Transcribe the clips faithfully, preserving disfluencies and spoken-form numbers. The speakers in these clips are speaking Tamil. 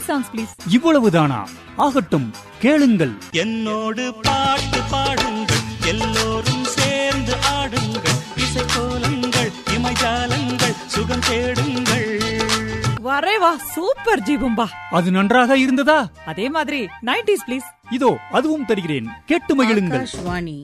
Songs please. இவ்வளவுதானா? ஆகட்டும், கேளுங்கள். என்னோடு பாட்டு பாடுங்கள், எல்லோரும் சேர்ந்து ஆடுங்கள், இசைக்கோலங்கள் இமைஜாலங்கள் சுகம் தேடுங்கள். வரே வா, சூப்பர் ஜீபும்பா. அது நன்றாக இருந்ததா? அதே மாதிரி நைன்டீஸ் ப்ளீஸ். இதோ அதுவும் தருகிறேன், கேட்டு மகிழுங்கள். ஆகாஷ்வாணி.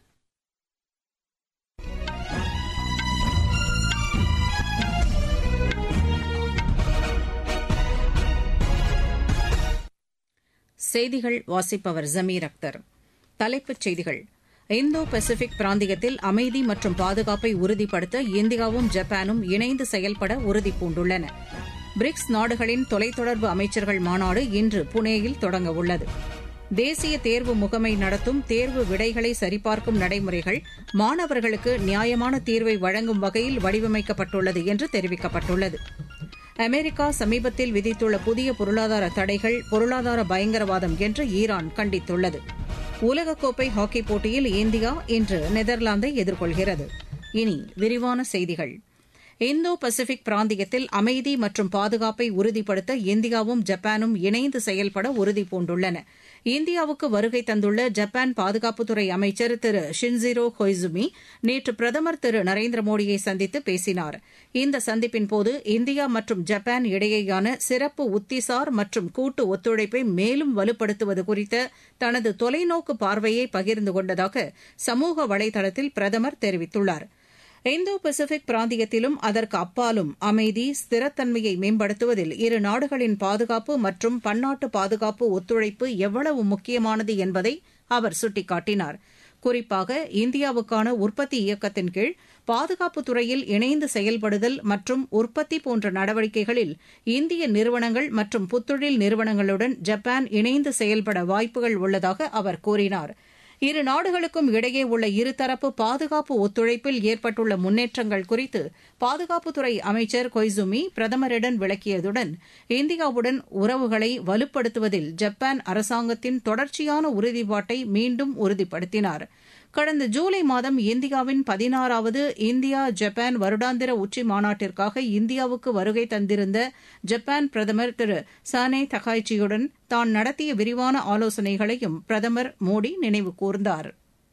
செய்திகள் வாசிப்பவர் ஜமீர் அக்தர். தலைப்புச் செய்திகள். இந்தோ பசிபிக் பிராந்தியத்தில் அமைதி மற்றும் பாதுகாப்பை உறுதிப்படுத்த இந்தியாவும் ஜப்பானும் இணைந்து செயல்பட உறுதிபூண்டுள்ளன. பிரிக்ஸ் நாடுகளின் தொலைத்தொடர்பு அமைச்சர்கள் மாநாடு இன்று புனேயில் தொடங்கவுள்ளது. தேசிய தேர்வு முகமை நடத்தும் தேர்வு விடைகளை சரிபார்க்கும் நடைமுறைகள் மாணவர்களுக்கு நியாயமான தீர்வை வழங்கும் வகையில் வடிவமைக்கப்பட்டுள்ளது என்று தெரிவிக்கப்பட்டுள்ளது. அமெரிக்கா சமீபத்தில் விதித்துள்ள புதிய பொருளாதார தடைகள் பொருளாதார பயங்கரவாதம் என்று ஈரான் கண்டித்துள்ளது. உலகக்கோப்பை ஹாக்கி போட்டியில் இந்தியா இன்று நெதர்லாந்தை எதிர்கொள்கிறது. இனி விரிவான செய்திகள். இந்தோ பசிபிக் பிராந்தியத்தில் அமைதி மற்றும் பாதுகாப்பை உறுதிப்படுத்த இந்தியாவும் ஜப்பானும் இணைந்து செயல்பட உறுதிபூண்டுள்ளன. இந்தியாவுக்கு வருகை தந்துள்ள ஜப்பான் பாதுகாப்புத்துறை அமைச்சர் திரு ஷின்ஜிரோ கொய்சுமி நேற்று பிரதமர் திரு நரேந்திர மோடியை சந்தித்து பேசினார். இந்த சந்திப்பின்போது இந்தியா மற்றும் ஜப்பான் இடையேயான சிறப்பு உத்திசார் மற்றும் கூட்டு ஒத்துழைப்பை மேலும் வலுப்படுத்துவது குறித்த தனது தொலைநோக்கு பார்வையை பகிர்ந்து கொண்டதாக சமூக வலைதளத்தில் பிரதமர் தெரிவித்துள்ளார். இந்தோ பசிபிக் பிராந்தியத்திலும் அதற்கு அப்பாலும் அமைதி, ஸ்திரத்தன்மையை மேம்படுத்துவதில் இரு நாடுகளின் பாதுகாப்பு மற்றும் பன்னாட்டு பாதுகாப்பு ஒத்துழைப்பு எவ்வளவு முக்கியமானது என்பதை அவர் சுட்டிக்காட்டினார். குறிப்பாக இந்தியாவுக்கான உற்பத்தி இயக்கத்தின் கீழ் பாதுகாப்புத் துறையில் இணைந்து செயல்படுதல் மற்றும் உற்பத்தி போன்ற நடவடிக்கைகளில் இந்திய நிறுவனங்கள் மற்றும் புத்தொழில் நிறுவனங்களுடன் ஜப்பான் இணைந்து செயல்பட வாய்ப்புகள் உள்ளதாக அவர் கூறினார். இரு நாடுகளுக்கும் இடையே உள்ள இருதரப்பு பாதுகாப்பு ஒத்துழைப்பில் ஏற்பட்டுள்ள முன்னேற்றங்கள் குறித்து பாதுகாப்புத்துறை அமைச்சர் கொய்சுமி பிரதமரிடம் விளக்கியதுடன் இந்தியாவுடன் உறவுகளை வலுப்படுத்துவதில் ஜப்பான் அரசாங்கத்தின் தொடர்ச்சியான உறுதிப்பாட்டை மீண்டும் உறுதிப்படுத்தினார். கடந்த ஜூலை மாதம் இந்தியாவின் பதினாறாவது இந்தியா ஜப்பான் வருடாந்திர உச்சி மாநாட்டிற்காக இந்தியாவுக்கு வருகை தந்திருந்த ஜப்பான் பிரதமர் திரு சானே தகாய்ச்சியுடன் தான் நடத்திய விரிவான ஆலோசனைகளையும் பிரதமர் மோடி நினைவு கூர்ந்தார்.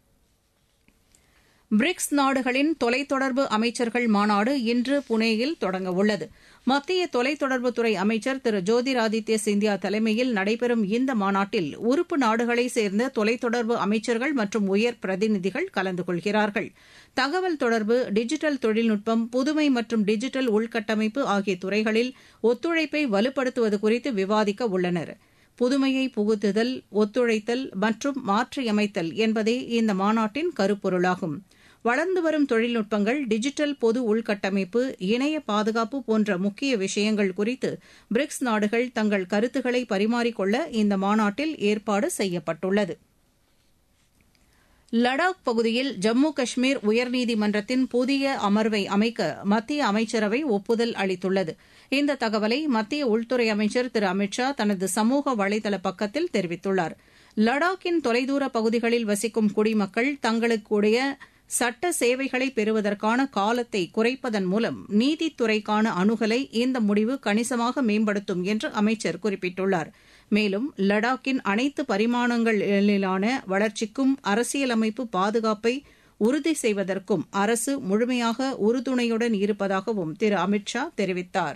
பிரிக்ஸ் நாடுகளின் தொலைத்தொடர்பு அமைச்சர்கள் மாநாடு இன்று புனேயில் தொடங்கவுள்ளது. மத்திய தொலைத்தொடர்புத்துறை அமைச்சர் திரு ஜோதிராதித்ய சிந்தியா தலைமையில் நடைபெறும் இந்த மாநாட்டில் உறுப்பு நாடுகளைச் சேர்ந்த தொலைத்தொடர்பு அமைச்சர்கள் மற்றும் உயர் பிரதிநிதிகள் கலந்து கொள்கிறார்கள். தகவல் தொடர்பு, டிஜிட்டல் தொழில்நுட்பம், புதுமை மற்றும் டிஜிட்டல் உள்கட்டமைப்பு ஆகிய துறைகளில் ஒத்துழைப்பை வலுப்படுத்துவது குறித்து விவாதிக்க உள்ளனர். புதுமையை புகுத்துதல், ஒத்துழைத்தல் மற்றும் மாற்றியமைத்தல் என்பதே இந்த மாநாட்டின் கருப்பொருளாகும். வளர்ந்து வரும் தொழில்நுட்பங்கள், டிஜிட்டல் பொது உள்கட்டமைப்பு, இணைய பாதுகாப்பு போன்ற முக்கிய விஷயங்கள் குறித்து பிரிக்ஸ் நாடுகள் தங்கள் கருத்துக்களை பரிமாறிக்கொள்ள இந்த மாநாட்டில் ஏற்பாடு செய்யப்பட்டுள்ளது. லடாக் பகுதியில் ஜம்மு காஷ்மீர் உயர்நீதிமன்றத்தின் புதிய அமர்வை அமைக்க மத்திய அமைச்சரவை ஒப்புதல் அளித்துள்ளது. இந்த தகவலை மத்திய உள்துறை அமைச்சர் திரு அமித் ஷா தனது சமூக வலைதள பக்கத்தில் தெரிவித்துள்ளார். லடாக்கின் தொலைதூர பகுதிகளில் வசிக்கும் குடிமக்கள் தங்களுக்குடைய சட்ட சேவைகளை பெறுவதற்கான காலத்தை குறைப்பதன் மூலம் நீதித்துறைக்கான அணுகலை இந்த முடிவு கணிசமாக மேம்படுத்தும் என்று அமைச்சர் குறிப்பிட்டுள்ளார். மேலும் லடாக்கின் அனைத்து பரிமாணங்களிலான வளர்ச்சிக்கும் அரசியலமைப்பு பாதுகாப்பை உறுதி செய்வதற்கும் அரசு முழுமையாக உறுதுணையுடன் இருப்பதாகவும் திரு அமித் ஷா தெரிவித்தார்.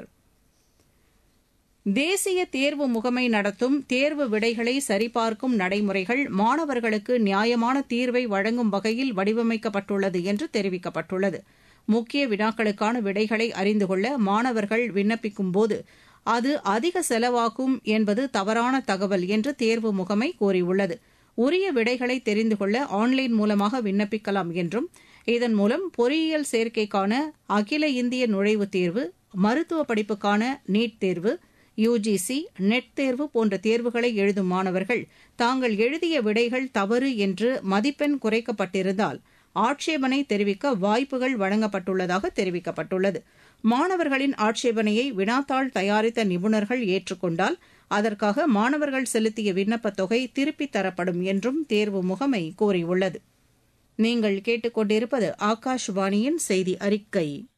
தேசிய தேர்வு முகமை நடத்தும் தேர்வு விடைகளை சரிபார்க்கும் நடைமுறைகள் மாணவர்களுக்கு நியாயமான தீர்வை வழங்கும் வகையில் வடிவமைக்கப்பட்டுள்ளது என்று தெரிவிக்கப்பட்டுள்ளது. முக்கிய வினாக்களுக்கான விடைகளை அறிந்து கொள்ள மாணவர்கள் விண்ணப்பிக்கும்போது அது அதிக செலவாகும் என்பது தவறான தகவல் என்று தேர்வு முகமை கூறியுள்ளது. உரிய விடைகளை தெரிந்து கொள்ள ஆன்லைன் மூலமாக விண்ணப்பிக்கலாம் என்றும் இதன் மூலம் பொறியியல் சேர்க்கைக்கான அகில இந்திய நுழைவுத் தேர்வு, மருத்துவ படிப்புக்கான நீட் தேர்வு, யுஜிசி, நெட் தேர்வு போன்ற தேர்வுகளை எழுதும் மாணவர்கள் தாங்கள் எழுதிய விடைகள் தவறு என்று மதிப்பெண் குறைக்கப்பட்டிருந்தால் ஆட்சேபனை தெரிவிக்க வாய்ப்புகள் வழங்கப்பட்டுள்ளதாக தெரிவிக்கப்பட்டுள்ளது. மாணவர்களின் ஆட்சேபனையை வினாத்தாள் தயாரித்த நிபுணர்கள் ஏற்றுக்கொண்டால் அதற்காக மாணவர்கள் செலுத்திய விண்ணப்பத் தொகை திருப்பித் தரப்படும் என்றும் தேர்வு முகமை கூறியுள்ளது. நீங்கள் கேட்டுக்கொண்டிருப்பது ஆகாஷ்வாணியின் செய்தி அறிக்கை.